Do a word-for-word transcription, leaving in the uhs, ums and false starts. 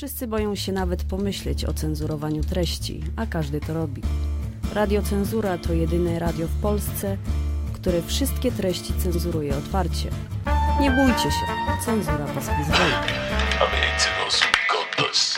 Wszyscy boją się nawet pomyśleć o cenzurowaniu treści, a każdy to robi. Radio Cenzura to jedyne radio w Polsce, które wszystkie treści cenzuruje otwarcie. Nie bójcie się, cenzura was wyzwoli. A my jej cygos.